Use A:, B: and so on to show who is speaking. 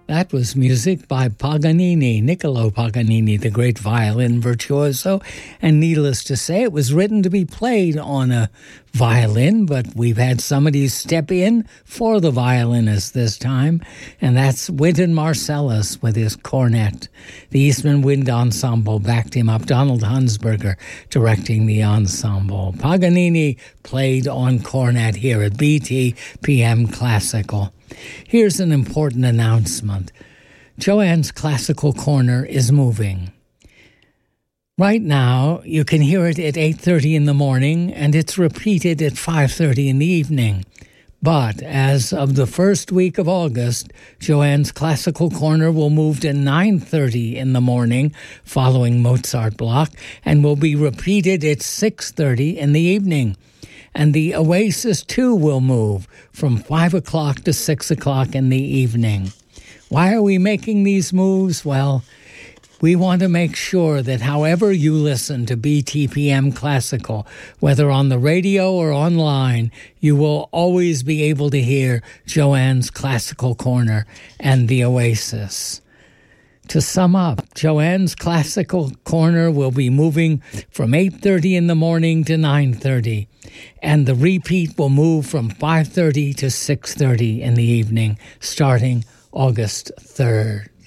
A: That was music by Paganini, Niccolo Paganini, the great violin virtuoso. And needless to say, it was written to be played on a violin, but we've had somebody step in for the violinist this time, and that's Wynton Marsalis with his cornet. The Eastman Wind Ensemble backed him up. Donald Hunsberger directing the ensemble. Paganini played on cornet here at BTPM Classical. Here's an important announcement. Joanne's Classical Corner is moving. Right now, you can hear it at 8:30 in the morning, and it's repeated at 5:30 in the evening. But as of the first week of August, Joanne's Classical Corner will move to 9:30 in the morning following Mozart block, and will be repeated at 6:30 in the evening. And the Oasis, too, will move from 5 o'clock to 6 o'clock in the evening. Why are we making these moves? Well, we want to make sure that however you listen to BTPM Classical, whether on the radio or online, you will always be able to hear Joanne's Classical Corner and the Oasis. To sum up, Joanne's Classical Corner will be moving from 8:30 in the morning to 9:30, and the repeat will move from 5:30 to 6:30 in the evening, starting August 3rd.